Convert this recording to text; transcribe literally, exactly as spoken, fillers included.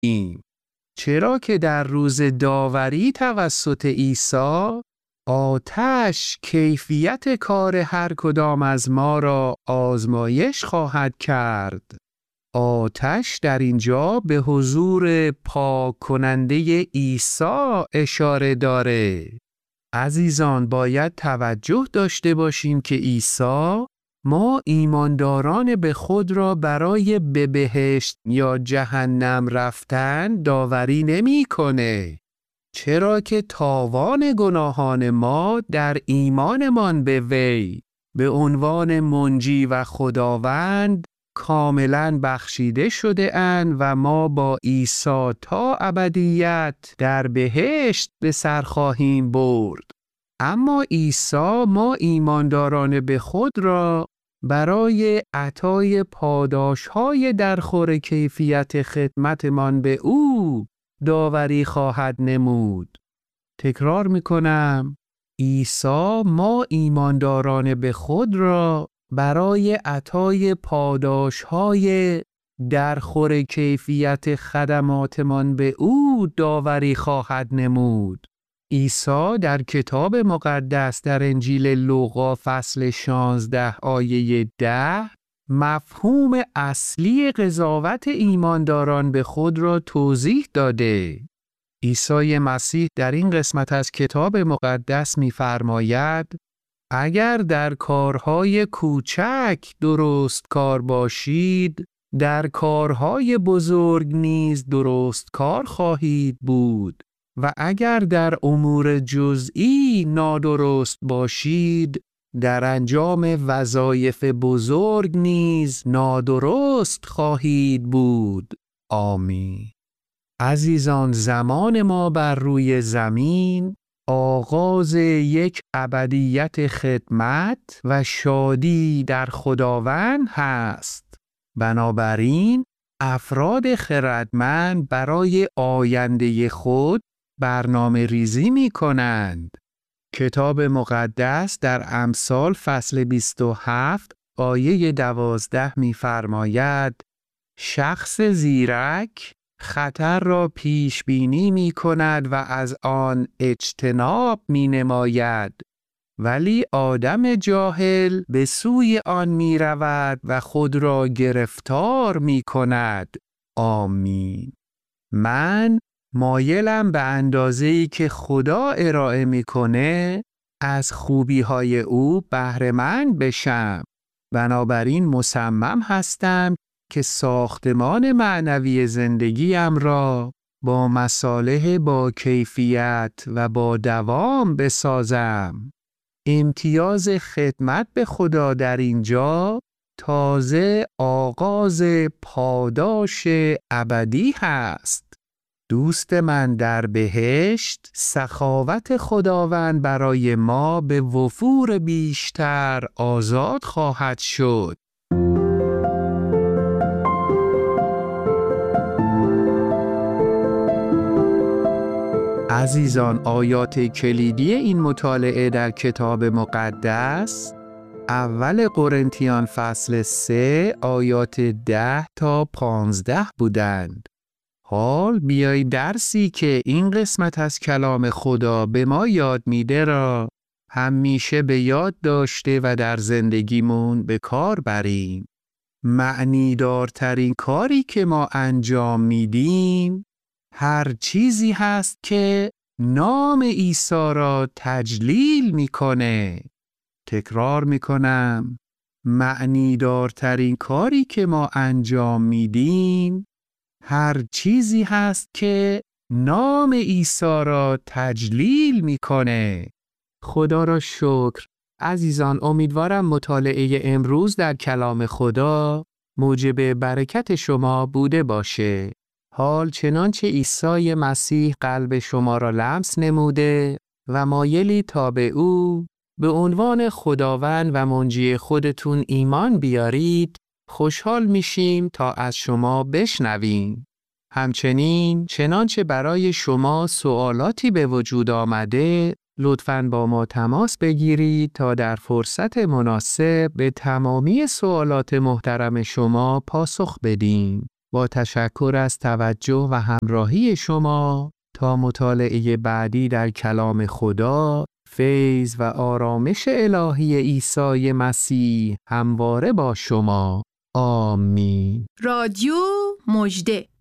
ایم. چرا که در روز داوری توسط عیسی آتش کیفیت کار هر کدام از ما را آزمایش خواهد کرد. آتش در اینجا به حضور پاک کننده عیسی اشاره داره. عزیزان، باید توجه داشته باشیم که عیسی ما ایمانداران به خود را برای به بهشت یا جهنم رفتن داوری نمی کنه. چرا که تاوان گناهان ما در ایمانمان به وی به عنوان منجی و خداوند کاملا بخشیده شده اند و ما با عیسی تا ابدیت در بهشت به سر خواهیم برد. اما عیسی ما ایمانداران به خود را برای عطای پاداش‌های درخور کیفیت خدمتمان به او داوری خواهد نمود. تکرار میکنم، عیسی ما ایمانداران به خود را برای عطای پاداش‌های درخور کیفیت خدماتمان به او داوری خواهد نمود. عیسی در کتاب مقدس در انجیل لوقا فصل شانزده آیه ده مفهوم اصلی قضاوت ایمانداران به خود را توضیح داده. عیسی مسیح در این قسمت از کتاب مقدس می‌فرماید اگر در کارهای کوچک درست کار باشید، در کارهای بزرگ نیز درست کار خواهید بود. و اگر در امور جزئی نادرست باشید، در انجام وظایف بزرگ نیز نادرست خواهید بود. آمین. عزیزان، زمان ما بر روی زمین آغاز یک ابدیت خدمت و شادی در خداوند هست. بنابراین افراد خردمند برای آینده خود برنامه ریزی می کنند. کتاب مقدس در امثال فصل بیست و هفت آیه دوازده می فرماید شخص زیرک خطر را پیش بینی می کند و از آن اجتناب می نماید، ولی آدم جاهل به سوی آن می رود و خود را گرفتار می کند. آمین. من مایلم به اندازه‌ای که خدا ارائه میکنه از خوبی‌های او بهره‌مند بشم. بنابراین مصمم هستم که ساختمان معنوی زندگیم را با مصالح با کیفیت و با دوام بسازم. امتیاز خدمت به خدا در اینجا تازه آغاز پاداش ابدی هست. دوست من، در بهشت سخاوت خداوند برای ما به وفور بیشتر آزاد خواهد شد. عزیزان، آیات کلیدی این مطالعه در کتاب مقدس اول قرنتیان فصل سه آیات ده تا پانزده بودند. حال بیایید درسی که این قسمت از کلام خدا به ما یاد میده را همیشه به یاد داشته و در زندگیمون به کار بریم. معنیدارترین کاری که ما انجام میدیم هر چیزی هست که نام عیسی را تجلیل میکنه. تکرار میکنم، معنیدارترین کاری که ما انجام میدیم هر چیزی هست که نام عیسی را تجلیل میکنه. خدا را شکر. عزیزان، امیدوارم مطالعه امروز در کلام خدا موجب برکت شما بوده باشه. حال چنانچه عیسی مسیح قلب شما را لمس نموده و مایلی تا به او به عنوان خداوند و منجی خودتون ایمان بیارید، خوشحال میشیم تا از شما بشنویم. همچنین چنانچه برای شما سوالاتی به وجود آمده، لطفاً با ما تماس بگیرید تا در فرصت مناسب به تمامی سوالات محترم شما پاسخ بدیم. با تشکر از توجه و همراهی شما، تا مطالعه بعدی در کلام خدا، فیض و آرامش الهی عیسی مسیح همواره با شما. آمین. رادیو مژده.